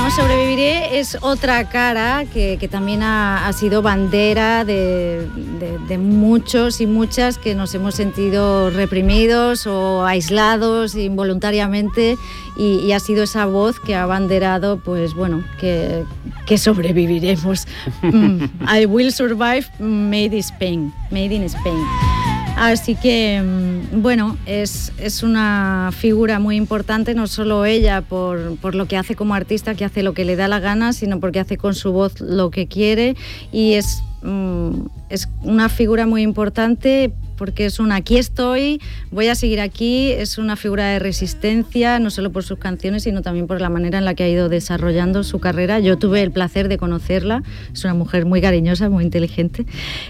Bueno, Sobreviviré es otra cara que también ha sido bandera de muchos y muchas que nos hemos sentido reprimidos o aislados involuntariamente y ha sido esa voz que ha abanderado, pues bueno, que sobreviviremos. I will survive, made in Spain. Así que, bueno, es una figura muy importante, no solo ella por lo que hace como artista, que hace lo que le da la gana, sino porque hace con su voz lo que quiere, y es una figura muy importante porque es aquí estoy, voy a seguir aquí, es una figura de resistencia, no solo por sus canciones, sino también por la manera en la que ha ido desarrollando su carrera. Yo tuve el placer de conocerla, es una mujer muy cariñosa, muy inteligente.